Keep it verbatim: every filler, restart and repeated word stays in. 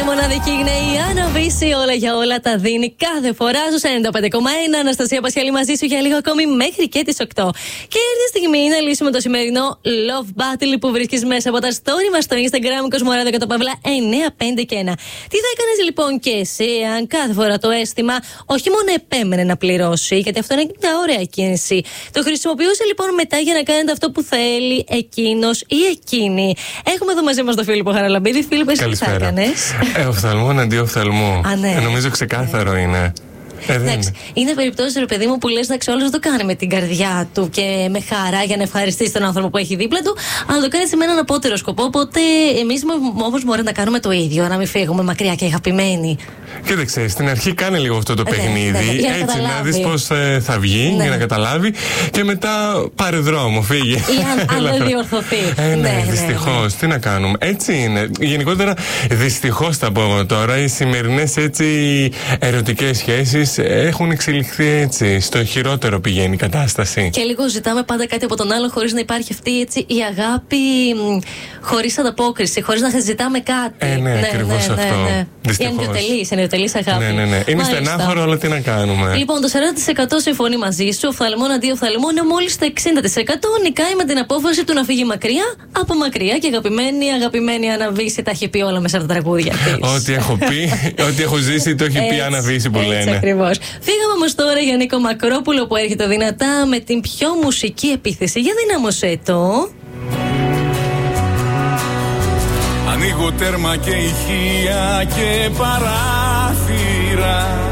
Είναι μοναδική, είναι η Άννα Βύση. Όλα για όλα τα δίνει κάθε φορά στους ενενήντα πέντε κόμμα ένα. Αναστασία Πασχαλή μαζί σου για λίγο ακόμη μέχρι και τις οκτώ. Και ήρθε η στιγμή να λύσουμε το σημερινό Love Battle που βρίσκεις μέσα από τα story μας στο Instagram Κοσμοράδιο και το Παύλα εννιά πέντε και ένα. Τι θα έκανες λοιπόν και εσύ αν κάθε φορά το αίσθημα όχι μόνο επέμενε να πληρώσει, γιατί αυτό είναι μια ωραία κίνηση. Το χρησιμοποιούσε λοιπόν μετά για να κάνετε αυτό που θέλει εκείνος ή εκείνη. Έχουμε εδώ μαζί μας τον Φίλιππο Χαραλαμπίδη. Φίλιππε, τι θα έκανες? Ε, οφθαλμόν αντί οφθαλμού. Α, ναι. ε, νομίζω ξεκάθαρο ναι. είναι. Ε, εντάξει, είναι περιπτώσει, ρε παιδί μου, που λες εντάξει, όλος το κάνει με την καρδιά του και με χαρά για να ευχαριστήσει τον άνθρωπο που έχει δίπλα του, αλλά το κάνει με έναν απότερο σκοπό. Οπότε εμείς όμως μπορούμε να κάνουμε το ίδιο, να μην φύγουμε μακριά και αγαπημένοι. Κοίταξε, στην αρχή κάνει λίγο αυτό το ε, παιχνίδι, ναι, ναι, για να έτσι καταλάβει. να δεις πώς ε, θα βγει, ναι. για να καταλάβει, και μετά πάρε δρόμο, φύγε. Ή αν, αν δεν διορθωθεί. Ε, ναι, ναι, δυστυχώς. Ναι, ναι. Τι να κάνουμε. Έτσι είναι. Γενικότερα, δυστυχώς θα πω τώρα, οι σημερινές έτσι ερωτικές σχέσεις έχουν εξελιχθεί έτσι. Στο χειρότερο πηγαίνει η κατάσταση. Και λίγο ζητάμε πάντα κάτι από τον άλλο χωρίς να υπάρχει αυτή έτσι η αγάπη χωρίς ανταπόκριση, χωρίς να ζητάμε κάτι. Ε, ναι, ναι, ακριβώς ναι, αυτό. Ναι, ναι. Δυστυχώς. Η ενδιοτελής, ενδιοτελής αγάπη. Ναι, ναι, ναι. Είναι στενάχωρο, αλλά τι να κάνουμε. Λοιπόν, το σαράντα τοις εκατό συμφωνεί μαζί σου, οφθαλμόν αντί οφθαλμόν, ενώ μόλις το εξήντα τοις εκατό νικάει με την απόφαση του να φύγει μακριά από μακριά. Και αγαπημένη, αγαπημένη Άννα Βύση τα έχει πει όλα μέσα στα τραγούδια της. Ό,τι έχω πει, ό,τι έχω ζήσει, το έχει πει η Άννα Βύση που λένε. Ακριβώς. Φύγαμε όμως τώρα για Νίκο Μακρόπουλο που έρχεται δυνατά με την πιο μουσική επίθεση. Για δυνάμωσέ το. Ανοίγω τέρμα και ηχεία και παράθυρα,